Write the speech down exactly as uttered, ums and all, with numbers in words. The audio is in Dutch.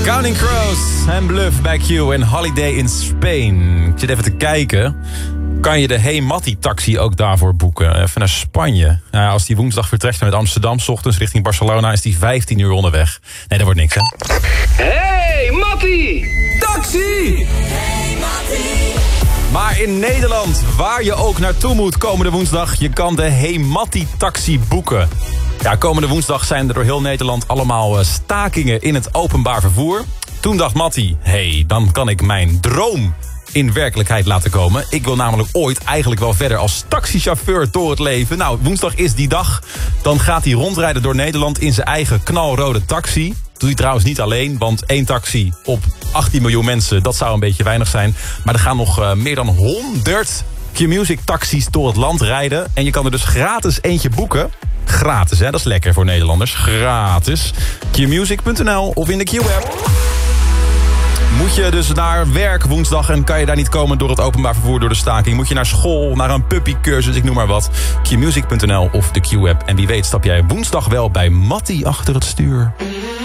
Counting Crows en Bluff bij Q en Holiday in Spain. Ik zit even te kijken. Kan je de Hey Matti taxi ook daarvoor boeken? Even naar Spanje. Nou, als die woensdag vertrekt vanuit Amsterdam 's ochtends richting Barcelona, is die vijftien uur onderweg. Nee, dat wordt niks, hè? Hey Matti! Taxi! Hey Matti! Maar in Nederland, waar je ook naartoe moet komende woensdag, je kan de Hey Matti taxi boeken. Ja, komende woensdag zijn er door heel Nederland allemaal stakingen in het openbaar vervoer. Toen dacht Matti, hé, hey, dan kan ik mijn droom in werkelijkheid laten komen. Ik wil namelijk ooit eigenlijk wel verder als taxichauffeur door het leven. Nou, woensdag is die dag. Dan gaat hij rondrijden door Nederland in zijn eigen knalrode taxi. Doet hij trouwens niet alleen, want één taxi op achttien miljoen mensen, dat zou een beetje weinig zijn. Maar er gaan nog uh, meer dan honderd Q-Music taxis door het land rijden. En je kan er dus gratis eentje boeken. Gratis, hè? Dat is lekker voor Nederlanders. Gratis. Q music punt n l of in de Q-app. Moet je dus naar werk woensdag en kan je daar niet komen door het openbaar vervoer, door de staking? Moet je naar school, naar een puppycursus, ik noem maar wat. Q music punt n l of de Q-app. En wie weet stap jij woensdag wel bij Matti achter het stuur.